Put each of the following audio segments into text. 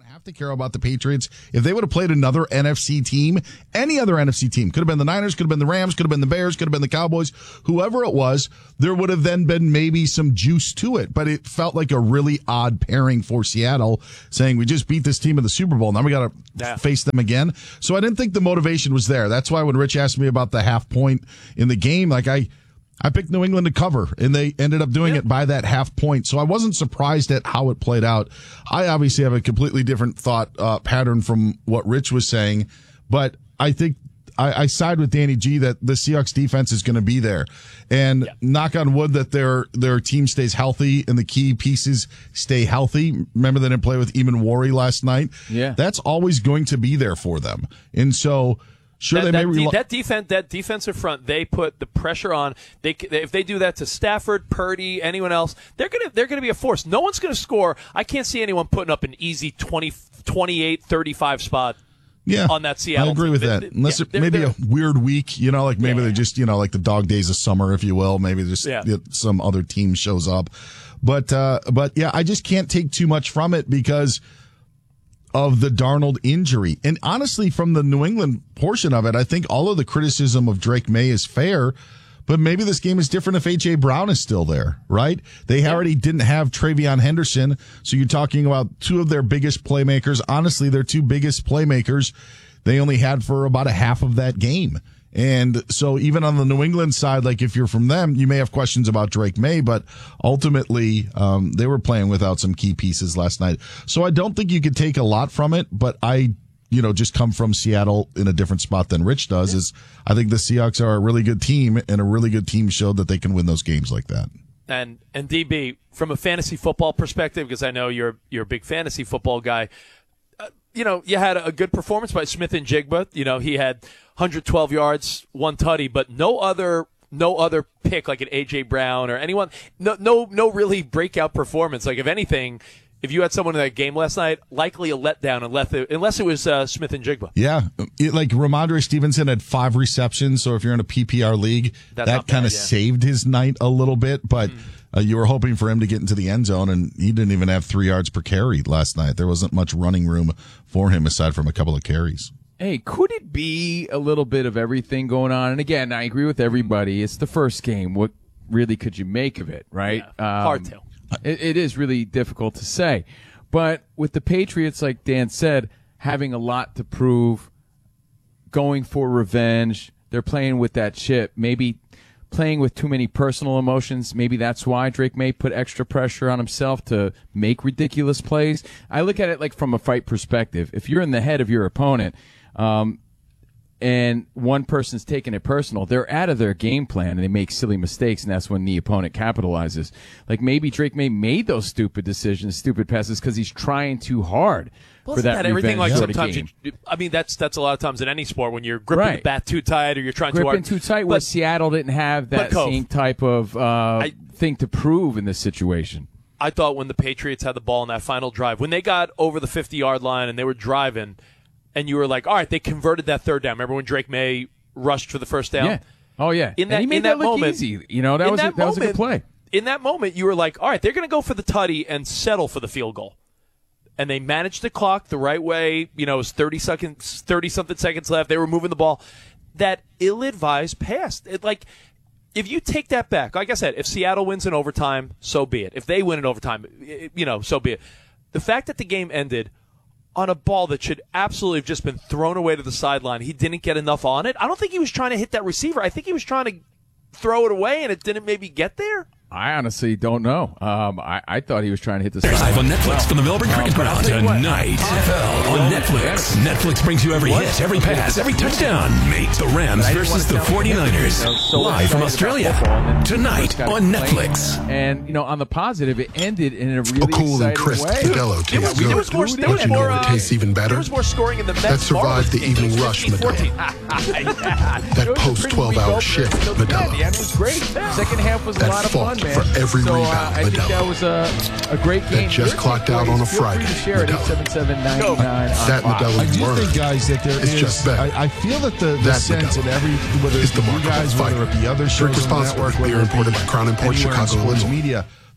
Have to care about the Patriots. If they would have played another NFC team, any other NFC team, could have been the Niners, could have been the Rams, could have been the Bears, could have been the Cowboys, whoever it was, there would have then been maybe some juice to it. But it felt like a really odd pairing for Seattle, saying we just beat this team in the Super Bowl. Now we got to face them again. So I didn't think the motivation was there. That's why when Rich asked me about the half point in the game, like I picked New England to cover, and they ended up doing it by that half point. So I wasn't surprised at how it played out. I obviously have a completely different thought pattern from what Rich was saying, but I think I side with Danny G that the Seahawks defense is going to be there. And knock on wood that their team stays healthy and the key pieces stay healthy. Remember they didn't play with Eamon Warry last night? Yeah. That's always going to be there for them. And so... Sure, that defensive front, they put the pressure on. If they do that to Stafford, Purdy, anyone else, they're gonna be a force. No one's gonna score. I can't see anyone putting up an easy 28, 35 spot. On that Seattle. I agree with that. Unless maybe a weird week, like maybe they're just, like the dog days of summer, if you will. Maybe just some other team shows up. But yeah, I just can't take too much from it because of the Darnold injury. And honestly, from the New England portion of it, I think all of the criticism of Drake May is fair, but maybe this game is different if A.J. Brown is still there, right? They already didn't have Travion Henderson, so you're talking about two of their biggest playmakers. Honestly, their two biggest playmakers, they only had for about a half of that game. And so even on the New England side, like if you're from them, you may have questions about Drake May, but ultimately, they were playing without some key pieces last night. So I don't think you could take a lot from it, but I, just come from Seattle in a different spot than Rich does is I think the Seahawks are a really good team and a really good team showed that they can win those games like that. And DB, from a fantasy football perspective, because I know you're a big fantasy football guy, you had a good performance by Smith and Jigba. He had 112 yards, one tutty, but no other pick like an A.J. Brown or anyone. No really breakout performance. Like if anything, if you had someone in that game last night, likely a letdown unless it was Smith and Jigba. Yeah, like Ramondre Stevenson had 5 receptions. So if you're in a PPR league, that kind of saved his night a little bit, but. You were hoping for him to get into the end zone, and he didn't even have 3 yards per carry last night. There wasn't much running room for him aside from a couple of carries. Hey, could it be a little bit of everything going on? And again, I agree with everybody. It's the first game. What really could you make of it, right? Yeah, hard to. It is really difficult to say. But with the Patriots, like Dan said, having a lot to prove, going for revenge, they're playing with that chip. Maybe playing with too many personal emotions. Maybe that's why Drake May put extra pressure on himself to make ridiculous plays. I look at it like from a fight perspective. If you're in the head of your opponent, and one person's taking it personal, they're out of their game plan and they make silly mistakes, and that's when the opponent capitalizes. Like maybe Drake May made those stupid decisions, stupid passes, because he's trying too hard. Well, for that everything like sometimes game. That's a lot of times in any sport when you're gripping the bat too tight or you're trying too hard. Gripping too tight, where Seattle didn't have that same type of thing to prove in this situation. I thought when the Patriots had the ball in that final drive, when they got over the 50-yard line and they were driving, and you were like, all right, they converted that third down. Remember when Drake May rushed for the first down? Yeah. Oh, yeah. And he made that look moment, easy. That was a good play. In that moment, you were like, all right, they're going to go for the tutty and settle for the field goal. And they managed the clock the right way. It was 30-something seconds left. They were moving the ball. That ill-advised pass. If you take that back, like I said, if Seattle wins in overtime, so be it. If they win in overtime, so be it. The fact that the game ended on a ball that should absolutely have just been thrown away to the sideline, he didn't get enough on it. I don't think he was trying to hit that receiver. I think he was trying to throw it away, and it didn't maybe get there. I honestly don't know. I thought he was trying to hit the side. Live on Netflix from the Melbourne Cricket Ground tonight. NFL on Netflix. Netflix brings you every hit, every pass, every touchdown. Make the Rams versus the 49ers. Live from Australia. Tonight on Netflix. And, on the positive, it ended in a really cool and crisp Modelo tastes good. There was more it tastes even better? There was more scoring in the Mets. That survived the evening rush, Modelo. That post-12-hour shift, Modelo. The end was great. Second half was a lot of fun. For every rebound, I think that was a great game. That just clocked out on a Friday. Share it 877-99 that Modelo I do think, guys, that there is. Just better. I feel that the sense in every, whether it's the you guys, whether it be other shows Drink responsibly. Beer imported by Crown Imports, Chicago, sports Illinois. media,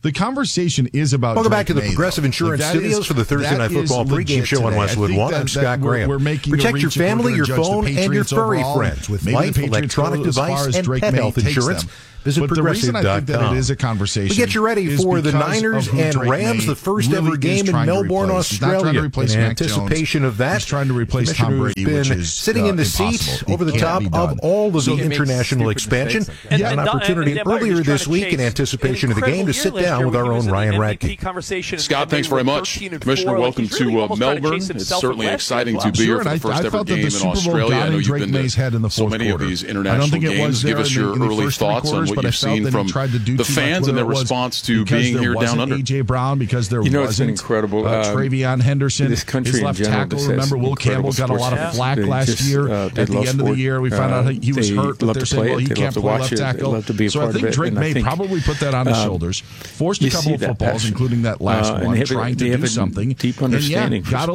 the conversation is about. Welcome back to the May, Progressive Insurance Studios for the Thursday Night Football pregame show on Westwood One. I'm Scott Graham. Protect your family, your phone, and your furry friends with life, electronic device, and pet health insurance. Visit Progressive.com. The reason I think that it is a conversation. We get you ready for the Niners and Rams, the first ever game in Melbourne, Australia. In anticipation of that, he's trying to replace Tom Brady, which is sitting in the seat over the top of all of the international expansion. Had an opportunity earlier this week in anticipation of the game to sit down with our own Ryan Radke. Scott, thanks very much. Commissioner, welcome to Melbourne. It's certainly exciting to be here for the first ever game in Australia. I know you've been to so many of these international games. Give us your early thoughts on what you've seen from the fans and their response to being here down under. AJ Brown, because there wasn't incredible. Travion Henderson, this country his left tackle. Remember, Will Campbell got a lot of flack last year. At the end of the year, we found out he was hurt, but they're saying, well, he can't play left tackle. So I think Drake May probably put that on his shoulders, forced a couple of footballs, including that last one, trying to do something, and yeah, got a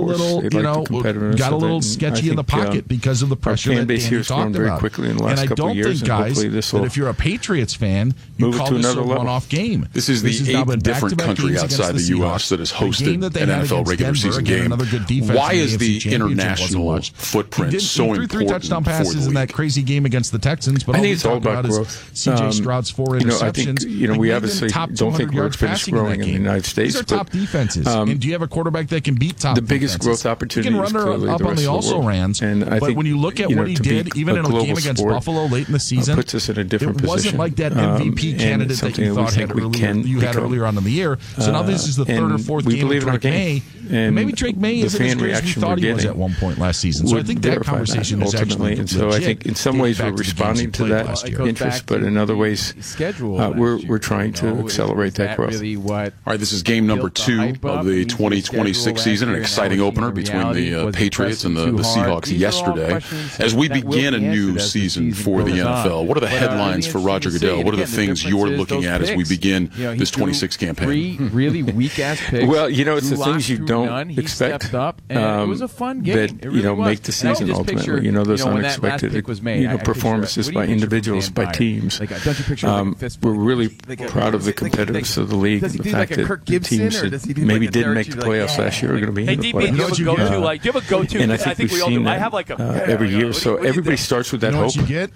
little sketchy in the pocket because of the pressure that Danny talked about. And I don't think, guys, that if you're a Patriots fan, you call this a one-off game. This is the 8th different country outside the U.S. that has hosted an NFL regular season game. Why is the international footprint so important? He threw 3 touchdown passes in that crazy game against the Texans, but I think it's all about growth. C.J. Stroud's 4 interceptions. We obviously don't think we're finished growing in the United States. These are top defenses. And do you have a quarterback that can beat top defenses? The biggest growth opportunity is clearly the rest of the world. He can run up on the also-rans, but when you look at what he did, even in a game against Buffalo late in the season, puts us in a different position. It wasn't like that MVP candidate that you thought you had earlier on in the year. So now this is the 3rd or 4th game of Drake May. And maybe Drake May isn't as good as we thought he was at one point last season. So I think that conversation is actually legit. And so I think in some ways we're responding to that interest, but in other ways we're trying to accelerate that growth. All right, this is game number 2 of the 2026 season, an exciting opener between the Patriots and the Seahawks yesterday. As we begin a new season for the NFL, what are the headlines for Roger Goodell? What are the things you're looking at as we begin this 26 campaign? 3 really weak-ass picks. Well, it's the things you don't expect. Stepped up, and it was a fun game. That make the season ultimately. Those unexpected performances by individuals, by teams. We're really proud of the competitiveness of the league and the fact that the teams that maybe didn't make the playoffs last year are going to be in the playoffs. Do you have a go-to? And I think we've seen that every year. So everybody starts with that hope.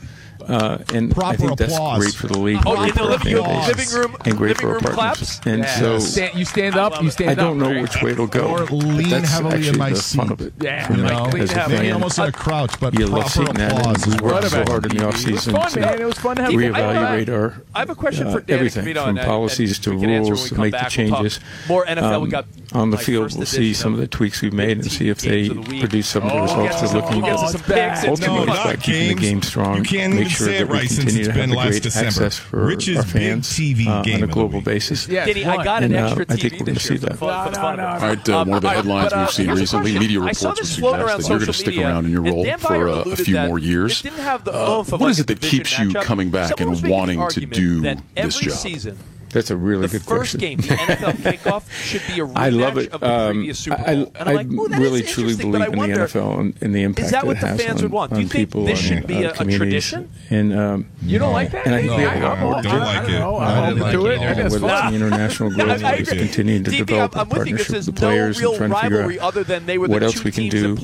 And I think that's great for the league, great for our fan base, and great for our partners. And so you stand up, I don't know which way it'll go. Or lean that's heavily in my the seat. fun of it. Yeah, for me as a fan. Almost in a crouch, but you love proper seeing that. applause. We worked so hard in the offseason to reevaluate our I have a question for Dan everything from policies to rules to make the changes. More NFL. We got on the field. We'll see some of the tweaks we've made and see if they produce some of the results we're looking at. Ultimately, it's about keeping the game strong. Make sure that we continue to have the great access for our fans on a global basis. Danny, I got an extra TV. I think we're going to see that. All right, one of the headlines we've seen recently, media reports would suggest that you're going to stick around in your role for a few more years. What is it that keeps you coming back and wanting to do this job? That's a really good question. The first game, the NFL kickoff, should be a rematch of the previous Super Bowl. I really truly believe in the NFL and the impact that it has on people and communities. And you don't like that? And I think we have a lot more to do. I'm open to it. Whether it's the international growth, it's continuing to develop a partnership with the players and trying to figure out what else we can do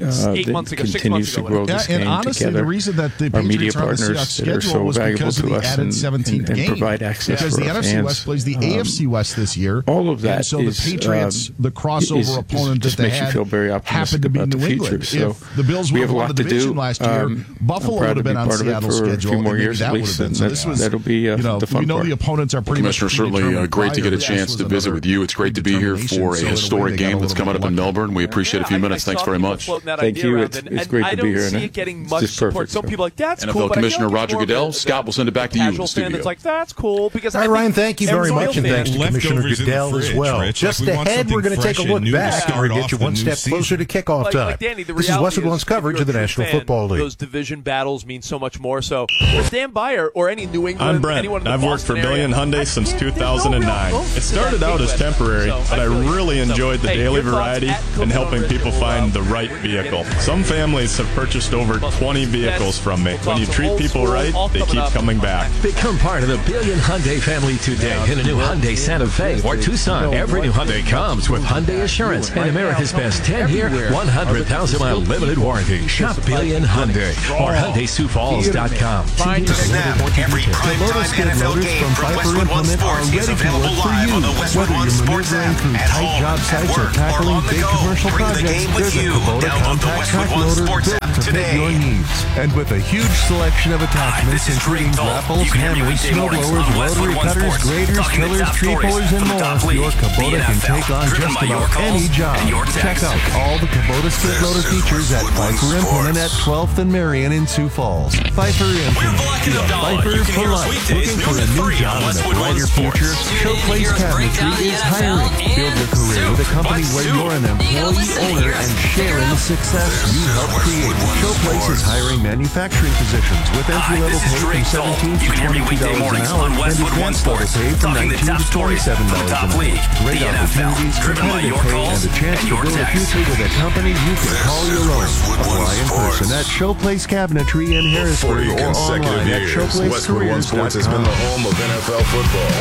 that continues to grow this game together. And honestly, the reason that the Patriots are on the Seahawks schedule was because of the added 17th game. Provide access because the NFC West plays the AFC West this year. All of that and so the Patriots, the crossover opponent that they had, happened to be New England. So if the Bills would have won the division last year, Buffalo would have been on Seattle's schedule, and maybe that would have been. So this was, that'll be the fun we know part. the opponents are pretty much Commissioner, certainly great to get a chance to visit with you. It's great to be here for a historic game that's coming up in Melbourne. We appreciate a few minutes. Thanks very much. Thank you. It's great to be here. I don't see it getting much support. Some people are like, that's cool. NFL Commissioner Roger Goodell. Scott, will send it back to you in the studio. It's like, that's cool. Because all right, Ryan, thank you very much, and thanks to Commissioner Goodell as well. Rich. Just ahead, we're going to take a look back and we're going to get you one step closer to kickoff time. Danny, this is Westwood One's coverage of the National Football League. Those division battles mean so much more. So, for Dan Beyer or any New England, I'm Brent. anyone in the I've worked for Billion Hyundai since 2009. It started out as temporary, but I really enjoyed the daily variety and helping people find the right vehicle. Some families have purchased over 20 vehicles from me. When you treat people right, they keep coming back. Become part of the Billion Hyundai family today. day in a new Hyundai Santa Fe or Tucson. Every new Hyundai comes with Hyundai Assurance and America's best 10-year, 100,000-mile limited warranty. Shop Billion Hyundai or HyundaiSiouxFalls.com. Snap every primetime NFL game from Westwood One Sports is available live on the Westwood One Sports app. At home, at work, or on the go. Bring the game with you. Download the Westwood One Sports app today. Your needs. And with a huge selection of attachments, including grapples, hammers, snowblowers, rotary cutters, graders, tillers, tree pullers, and more, your Kubota can take on just about any job. Check out all the Kubota skid loader features at Pfeiffer Implement at 12th and Marion in Sioux Falls. Pfeiffer Implement. Pfeiffer for life. Looking for a new job and a brighter future? Showplace Cabinetry is hiring. Build your career with a company where you're an employee, owner, and sharing the success you help create. Showplace is hiring manufacturing positions with entry-level pay from $17 to $22 an hour and advanced level pay from $19 to $27 an hour. Great opportunities, competitive pay, and a chance to build a future with a company you can call your own. Apply in person at Showplace Cabinetry in Harrisburg or online at Westwood One Sports has been the home of NFL football.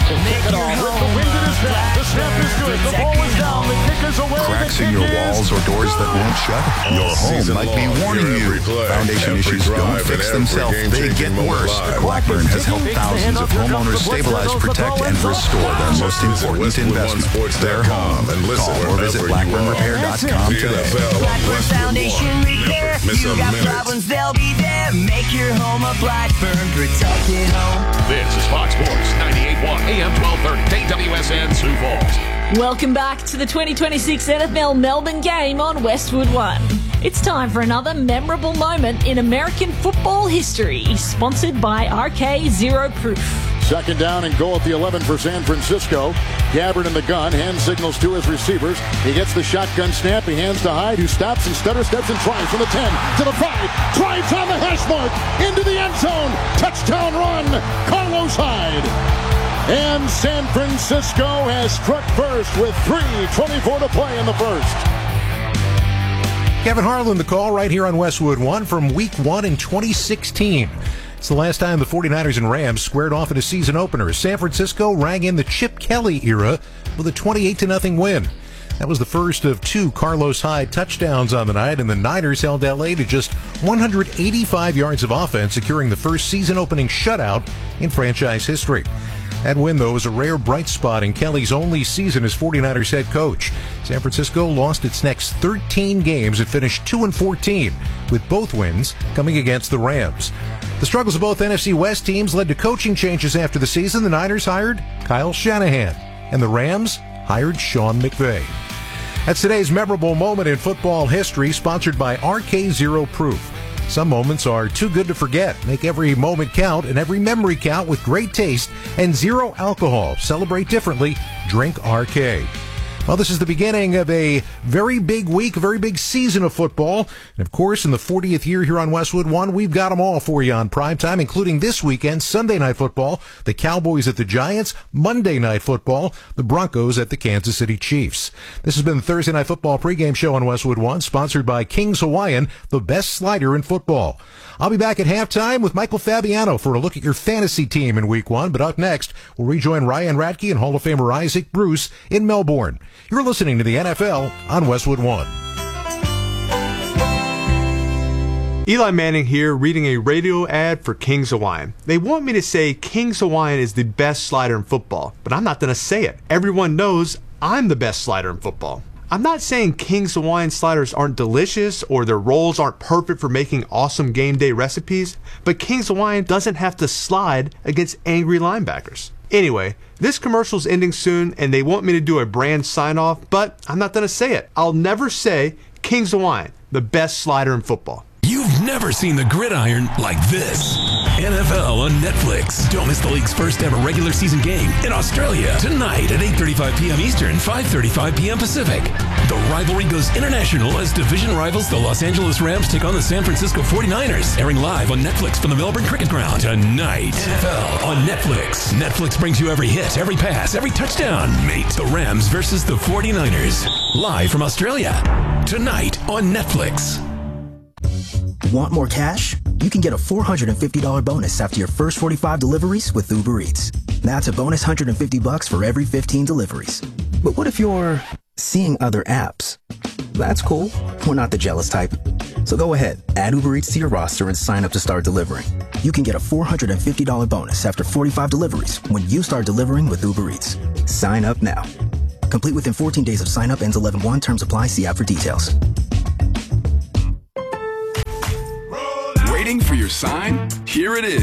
Cracks in your walls or doors that won't shut? Your home might be warning you. Foundation issues don't fix themselves, they get worse. Blackburn has helped thousands of homeowners stabilize, protect, and restore their most important investment, their home. Call or visit BlackburnRepair.com today. Blackburn Foundation Repair. You got problems, they'll be there. Make your home a Blackburn protected home. This is Fox Sports 98.1 AM 1230 KWSN Sioux Falls. Welcome back to the 2026 NFL Melbourne game on Westwood One. It's time for another memorable moment in American football history, sponsored by RK Zero Proof. Second down and goal at the 11 for San Francisco. Gabbard in the gun, hand signals to his receivers. He gets the shotgun snap, he hands to Hyde, who stops and stutter steps and tries from the 10 to the 5. Drives on the hash mark, into the end zone. Touchdown run, Carlos Hyde. And San Francisco has struck first with 3:24 to play in the first. Kevin Harlan, the call right here on Westwood One from Week 1 in 2016. It's the last time the 49ers and Rams squared off in a season opener. San Francisco rang in the Chip Kelly era with a 28-0 win. That was the first of 2 Carlos Hyde touchdowns on the night, and the Niners held L.A. to just 185 yards of offense, securing the first season-opening shutout in franchise history. That win, though, was a rare bright spot in Kelly's only season as 49ers head coach. San Francisco lost its next 13 games and finished 2-14, with both wins coming against the Rams. The struggles of both NFC West teams led to coaching changes after the season. The Niners hired Kyle Shanahan, and the Rams hired Sean McVay. That's today's memorable moment in football history, sponsored by RK Zero Proof. Some moments are too good to forget. Make every moment count and every memory count with great taste and zero alcohol. Celebrate differently. Drink RK. Well, this is the beginning of a very big week, a very big season of football. And, of course, in the 40th year here on Westwood One, we've got them all for you on primetime, including this weekend, Sunday Night Football, the Cowboys at the Giants, Monday Night Football, the Broncos at the Kansas City Chiefs. This has been the Thursday Night Football pregame show on Westwood One, sponsored by King's Hawaiian, the best slider in football. I'll be back at halftime with Michael Fabiano for a look at your fantasy team in Week 1. But up next, we'll rejoin Ryan Radke and Hall of Famer Isaac Bruce in Melbourne. You're listening to the NFL on Westwood One. Eli Manning here, reading a radio ad for King's Hawaiian. They want me to say King's Hawaiian is the best slider in football, but I'm not going to say it. Everyone knows I'm the best slider in football. I'm not saying King's Hawaiian sliders aren't delicious or their rolls aren't perfect for making awesome game day recipes, but King's Hawaiian doesn't have to slide against angry linebackers. Anyway, this commercial's ending soon and they want me to do a brand sign-off, but I'm not going to say it. I'll never say King's Hawaiian, the best slider in football. You've never seen the gridiron like this. NFL on Netflix. Don't miss the league's first ever regular season game in Australia tonight at 8:35 p.m. Eastern, 5:35 p.m. Pacific. The rivalry goes international as division rivals the Los Angeles Rams take on the San Francisco 49ers. Airing live on Netflix from the Melbourne Cricket Ground tonight. NFL on Netflix. Netflix brings you every hit, every pass, every touchdown. Mate, the Rams versus the 49ers. Live from Australia. Tonight on Netflix. Want more cash? You can get a $450 bonus after your first 45 deliveries with Uber Eats. That's a bonus $150 for every 15 deliveries. But what if you're seeing other apps? That's cool. We're not the jealous type. So go ahead, add Uber Eats to your roster and sign up to start delivering. You can get a $450 bonus after 45 deliveries when you start delivering with Uber Eats. Sign up now. Complete within 14 days of sign up, ends 11/1. Terms apply. See app for details. Waiting for your sign? Here it is.